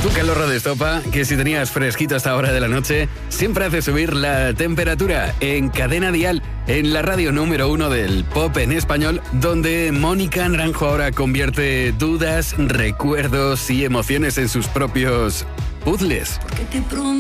Tu calor de estopa, que si tenías fresquito a esta hora de la noche, siempre hace subir la temperatura en Cadena Dial, en la radio número 1 del pop en español, donde Mónica Naranjo ahora convierte dudas, recuerdos y emociones en sus propios puzzles. Porque te prometo